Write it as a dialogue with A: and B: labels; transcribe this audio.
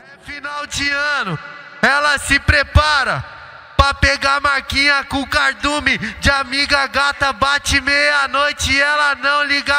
A: Final de ano, ela se prepara pra pegar marquinha com cardume de amiga gata. Bate meia-noite e ela não liga.